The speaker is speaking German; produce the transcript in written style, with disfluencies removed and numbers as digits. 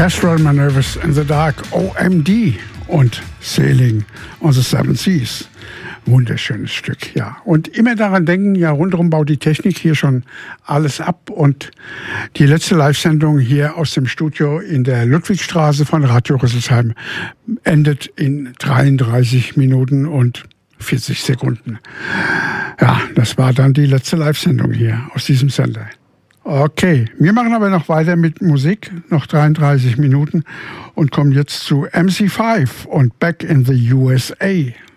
Castrol Manoeuvres in the Dark, OMD und Sailing on the Seven Seas. Wunderschönes Stück, ja. Und immer daran denken, ja, rundherum baut die Technik hier schon alles ab. Und die letzte Live-Sendung hier aus dem Studio in der Ludwigstraße von Radio Rüsselsheim endet in 33 Minuten und 40 Sekunden. Ja, das war dann die letzte Live-Sendung hier aus diesem Sender. Okay, wir machen aber noch weiter mit Musik, noch 33 Minuten und kommen jetzt zu MC5 und Back in the USA.